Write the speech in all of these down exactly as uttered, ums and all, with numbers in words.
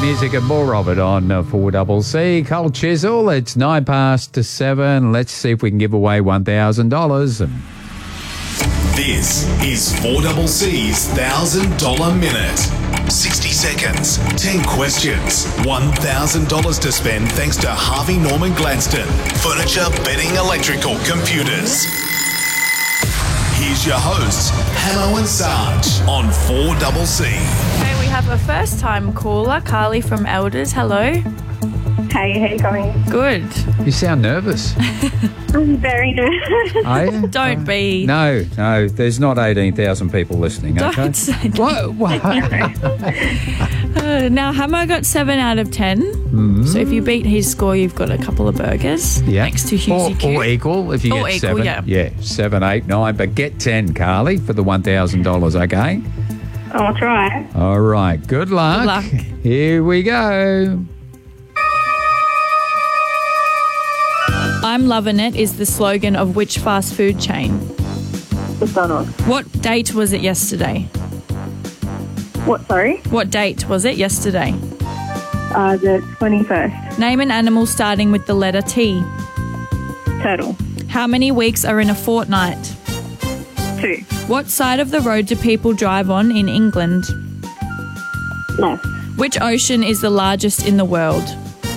music and more of it on uh, four C C. Cole Chisel, it's nine past to seven. Let's see if we can give away one thousand dollars. This is four C C's one thousand dollars Minute. sixty seconds, ten questions, one thousand dollars to spend thanks to Harvey Norman Gladstone. Furniture, bedding, electrical, computers. Here's your hosts, Hamo and Sarge on four C C. Okay, we have a first-time caller, Carly from Elders. Hello. Hey, how you going? Good. You sound nervous. I'm very nervous. Are you? Don't be. No, no, there's not eighteen thousand people listening, okay? Don't say that. What? what? Uh, now, Hamo got seven out of ten. Mm-hmm. So if you beat his score, you've got a couple of burgers Yeah. next to Husey or, Q. or equal if you Or get equal, seven. yeah. Yeah, seven, eight, nine. But get ten, Carly, for the one thousand dollars, okay? I'll try. All right, good luck. Good luck. Here we go. I'm loving it is the slogan of which fast food chain? McDonald's. What date was it yesterday? What, sorry? What date was it yesterday? Uh, the twenty-first. Name an animal starting with the letter T. Turtle. How many weeks are in a fortnight? Two. What side of the road do people drive on in England? Left. Which ocean is the largest in the world?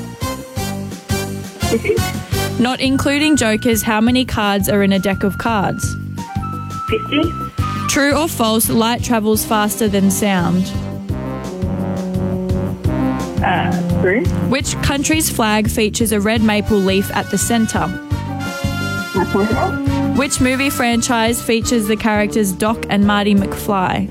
Fifty. Not including jokers, how many cards are in a deck of cards? Fifty. True or false, light travels faster than sound? Uh, true. Which country's flag features a red maple leaf at the centre? Uh, Which movie franchise features the characters Doc and Marty McFly?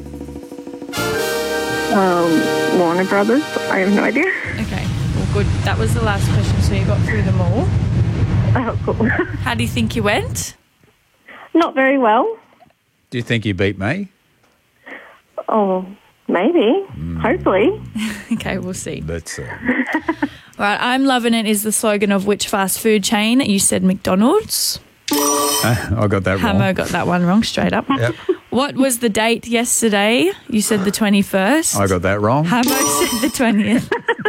Um, Warner Brothers. I have no idea. Okay, well, good. That was the last question, so you got through them all. Oh, cool. How do you think you went? Not very well. Do you think you beat me? Oh, maybe. Hopefully. Okay, we'll see. Let's see. All right, I'm loving it is the slogan of which fast food chain? You said McDonald's. I got that wrong. Hamo got that one wrong straight up. Yep. What was the date yesterday? You said the twenty-first. I got that wrong. Hamo said the twentieth.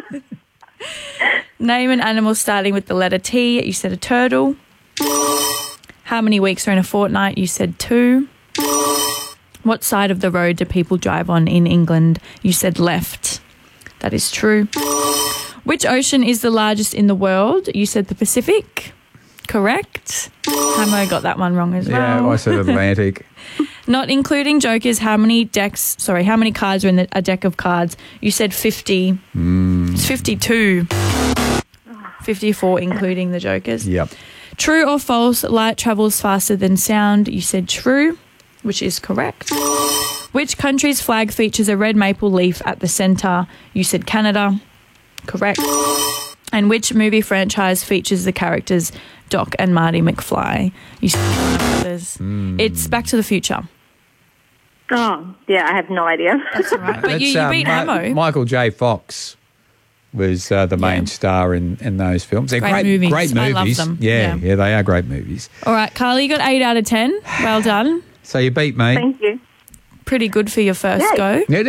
Name an animal starting with the letter T. You said a turtle. How many weeks are in a fortnight? You said two. What side of the road do people drive on in England? You said left. That is true. Which ocean is the largest in the world? You said the Pacific. Correct. Hamo got that one wrong as Yeah, well. I said Atlantic. Not including jokers, how many decks, sorry, how many cards are in the, a deck of cards? You said fifty. Mm. It's fifty-two. fifty-four including the jokers. Yep. True or false, light travels faster than sound? You said true, which is correct. Which country's flag features a red maple leaf at the centre? You said Canada. Correct. And which movie franchise features the characters Doc and Marty McFly? You said Mm. It's Back to the Future. Oh, yeah, I have no idea. That's all right. But you, That's, you uh, beat Ma- Hamo. Michael J. Fox was uh, the main Yeah. star in, in those films. They're Great great, movies. great I movies. love them. Yeah, Yeah. yeah, they are great movies. All right, Carly, you got eight out of ten. Well done. So you beat me. Thank you. Pretty good for your first Yay. go. Yeah,